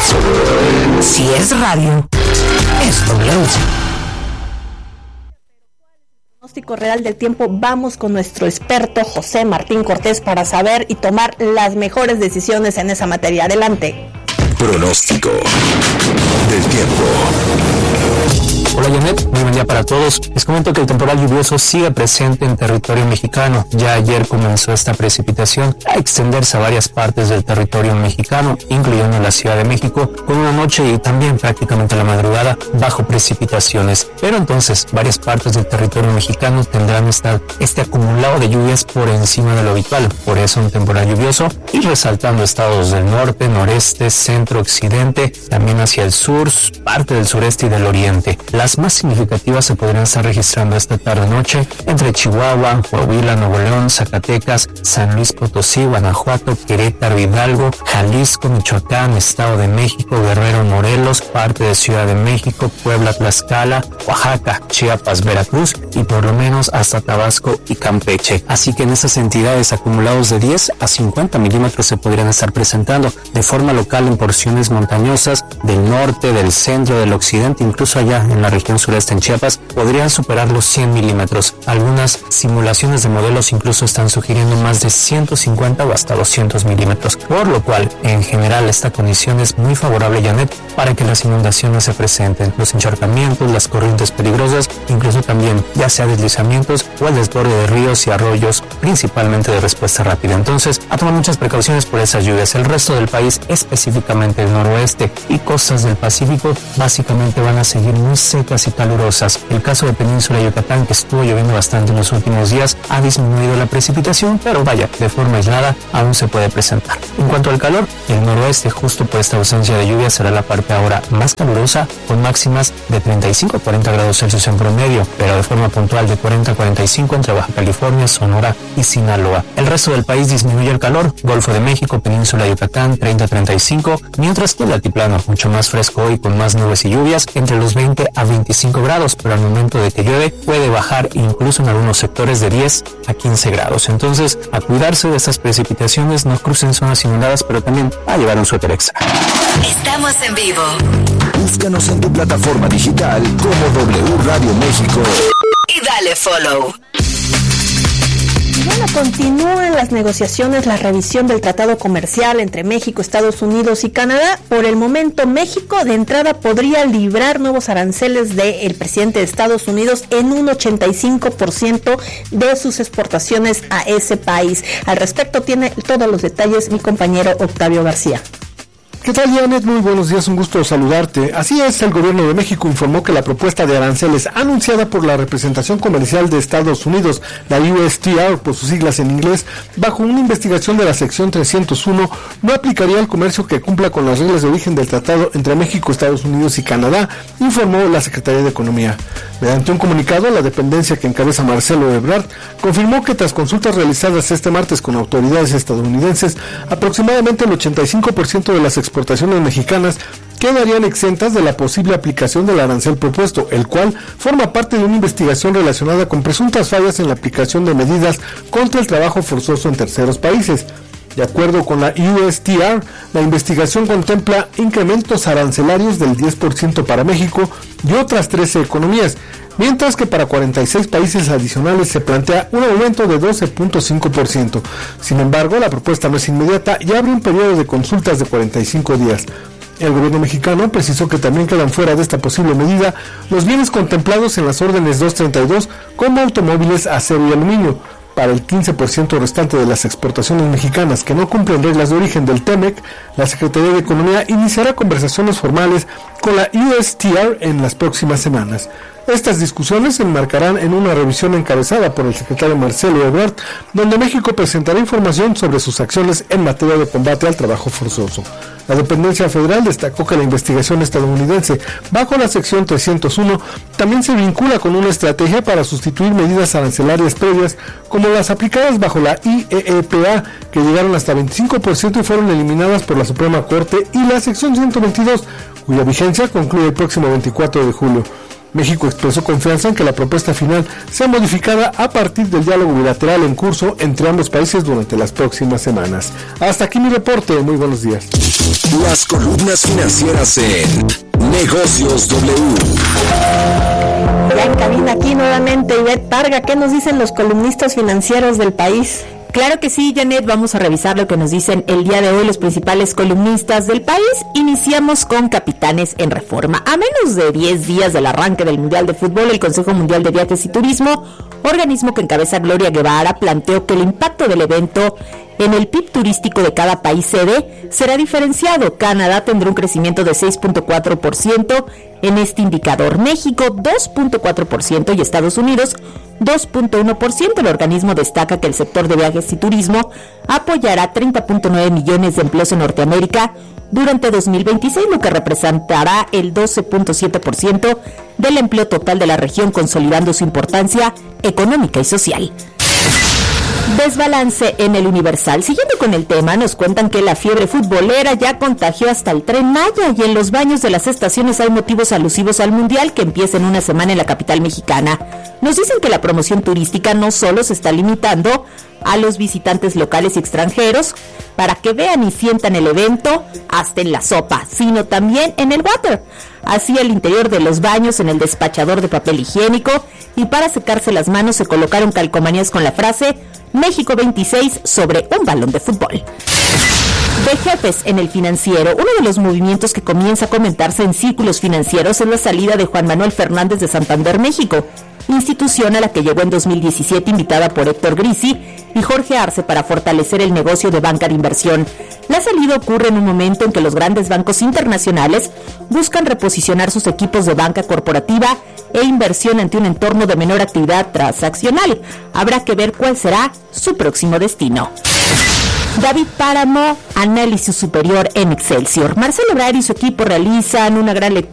Si es radio, es W. Pronóstico real del tiempo, vamos con nuestro experto José Martín Cortés para saber y tomar las mejores decisiones en esa materia. Adelante. Pronóstico del tiempo. Hola Janet, muy buen día para todos. Les comento que el temporal lluvioso sigue presente en territorio mexicano. Ya ayer comenzó esta precipitación a extenderse a varias partes del territorio mexicano, incluyendo la Ciudad de México, con una noche y también prácticamente la madrugada bajo precipitaciones. Pero entonces varias partes del territorio mexicano tendrán este acumulado de lluvias por encima de lo habitual. Por eso un temporal lluvioso, y resaltando estados del norte, noreste, centro, occidente, también hacia el sur, parte del sureste y del oriente. Las más significativas se podrían estar registrando esta tarde-noche entre Chihuahua, Coahuila, Nuevo León, Zacatecas, San Luis Potosí, Guanajuato, Querétaro, Hidalgo, Jalisco, Michoacán, Estado de México, Guerrero, Morelos, parte de Ciudad de México, Puebla, Tlaxcala, Oaxaca, Chiapas, Veracruz y por lo menos hasta Tabasco y Campeche. Así que en esas entidades acumulados de 10 a 50 milímetros se podrían estar presentando de forma local en porciones montañosas del norte, del centro, del occidente, incluso allá en la región sureste en Chiapas, podrían superar los 100 milímetros. Algunas simulaciones de modelos incluso están sugiriendo más de 150 o hasta 200 milímetros, por lo cual, en general, esta condición es muy favorable, Janet, para que las inundaciones se presenten, los encharcamientos, las corrientes peligrosas, incluso también ya sea deslizamientos o el desborde de ríos y arroyos, principalmente de respuesta rápida. Entonces, a tomar muchas precauciones por esas lluvias. El resto del país, específicamente el noroeste y costas del Pacífico, básicamente van a seguir muy secas y calurosas. El caso de Península Yucatán, que estuvo lloviendo bastante en los últimos días, ha disminuido la precipitación, pero vaya, de forma aislada aún se puede presentar. En cuanto al calor, el noroeste, justo por esta ausencia de lluvia, será la parte ahora más calurosa, con máximas de 35 a 40 grados Celsius en promedio, pero de forma puntual de 40 a 45 entre Baja California, Sonora y Sinaloa. El resto del país disminuye el calor, Golfo de México, Península Yucatán, 30 a 35, mientras que el altiplano, mucho más fresco hoy con más nubes y lluvias, entre los 20 a 25 grados, pero al momento de que llueve puede bajar incluso en algunos sectores de 10 a 15 grados. Entonces, a cuidarse de estas precipitaciones, no crucen zonas inundadas, pero también a llevar un suéter extra. Estamos en vivo. Búscanos en tu plataforma digital como W Radio México. Y dale follow. Bueno, continúan las negociaciones, la revisión del tratado comercial entre México, Estados Unidos y Canadá. Por el momento, México de entrada podría librar nuevos aranceles del presidente de Estados Unidos en un 85% de sus exportaciones a ese país. Al respecto tiene todos los detalles mi compañero Octavio García. ¿Qué tal, Janet? Muy buenos días, un gusto saludarte. Así es, el gobierno de México informó que la propuesta de aranceles anunciada por la representación comercial de Estados Unidos, la USTR por sus siglas en inglés, bajo una investigación de la sección 301, no aplicaría al comercio que cumpla con las reglas de origen del tratado entre México, Estados Unidos y Canadá, informó la Secretaría de Economía. Mediante un comunicado, la dependencia que encabeza Marcelo Ebrard confirmó que tras consultas realizadas este martes con autoridades estadounidenses, aproximadamente el 85% de las exportaciones mexicanas quedarían exentas de la posible aplicación del arancel propuesto, el cual forma parte de una investigación relacionada con presuntas fallas en la aplicación de medidas contra el trabajo forzoso en terceros países. De acuerdo con la USTR, la investigación contempla incrementos arancelarios del 10% para México y otras 13 economías, mientras que para 46 países adicionales se plantea un aumento de 12.5%. Sin embargo, la propuesta no es inmediata y abre un periodo de consultas de 45 días. El gobierno mexicano precisó que también quedan fuera de esta posible medida los bienes contemplados en las órdenes 232 como automóviles, acero y aluminio. Para el 15% restante de las exportaciones mexicanas que no cumplen reglas de origen del TEMEC, la Secretaría de Economía iniciará conversaciones formales con la USTR en las próximas semanas. Estas discusiones se enmarcarán en una revisión encabezada por el secretario Marcelo Ebrard, donde México presentará información sobre sus acciones en materia de combate al trabajo forzoso. La dependencia federal destacó que la investigación estadounidense bajo la sección 301 también se vincula con una estrategia para sustituir medidas arancelarias previas como las aplicadas bajo la IEEPA, que llegaron hasta 25% y fueron eliminadas por la Suprema Corte, y la sección 122, cuya vigencia concluye el próximo 24 de julio. México expresó confianza en que la propuesta final sea modificada a partir del diálogo bilateral en curso entre ambos países durante las próximas semanas. Hasta aquí mi reporte, muy buenos días. Las columnas financieras en Negocios W. Ya en cabina aquí nuevamente Ivette Parga, ¿qué nos dicen los columnistas financieros del país? Claro que sí, Janet, vamos a revisar lo que nos dicen el día de hoy los principales columnistas del país. Iniciamos con Capitanes en Reforma. A menos de 10 días del arranque del Mundial de Fútbol, el Consejo Mundial de Viajes y Turismo, organismo que encabeza Gloria Guevara, planteó que el impacto del evento en el PIB turístico de cada país sede será diferenciado. Canadá tendrá un crecimiento de 6.4% en este indicador, México 2.4% y Estados Unidos 2.1%. El organismo destaca que el sector de viajes y turismo apoyará 30.9 millones de empleos en Norteamérica durante 2026, lo que representará el 12.7% del empleo total de la región, consolidando su importancia económica y social. Desbalance en el Universal. Siguiendo con el tema, nos cuentan que la fiebre futbolera ya contagió hasta el Tren Maya y en los baños de las estaciones hay motivos alusivos al Mundial que empieza en una semana en la capital mexicana. Nos dicen que la promoción turística no solo se está limitando a los visitantes locales y extranjeros para que vean y sientan el evento hasta en la sopa, sino también en el water, así el interior de los baños, en el despachador de papel higiénico, y para secarse las manos se colocaron calcomanías con la frase México 26 sobre un balón de fútbol. De jefes en el financiero, uno de los movimientos que comienza a comentarse en círculos financieros es la salida de Juan Manuel Fernández de Santander, México, institución a la que llegó en 2017 invitada por Héctor Grisi y Jorge Arce para fortalecer el negocio de banca de inversión. La salida ocurre en un momento en que los grandes bancos internacionales buscan reposicionar sus equipos de banca corporativa e inversión ante un entorno de menor actividad transaccional. Habrá que ver cuál será su próximo destino. David Páramo, análisis superior en Excelsior. Marcelo Ebrard y su equipo realizan una gran lectura